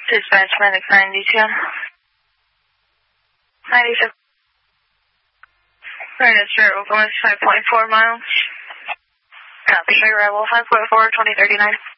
Dispatch Medic 92. 96. Register Oakland 5.4 miles. Copy, Sugar Rebel 5.4, 2039.